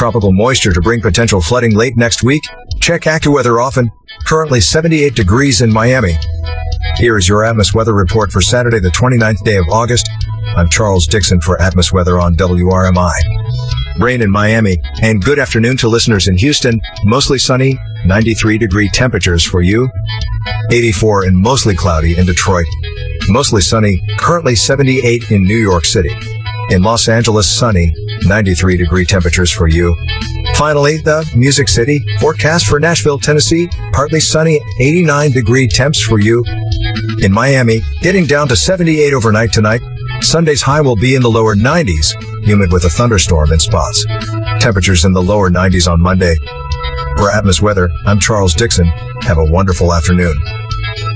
tropical moisture to bring potential flooding late next week. Check AccuWeather often. Currently 78 degrees in Miami. Here is your Atmos Weather Report for Saturday, the 29th day of August. I'm Charles Dixon for Atmos Weather on WRMI. Rain in Miami, and good afternoon to listeners in Houston. Mostly sunny, 93-degree temperatures for you. 84 and mostly cloudy in Detroit. Mostly sunny, currently 78 in New York City. In Los Angeles, sunny, 93-degree temperatures for you. Finally, the Music City forecast for Nashville, Tennessee, partly sunny, 89-degree temps for you. In Miami, getting down to 78 overnight tonight. Sunday's high will be in the lower 90s, humid with a thunderstorm in spots. Temperatures in the lower 90s on Monday. For Atmos Weather, I'm Charles Dixon. Have a wonderful afternoon.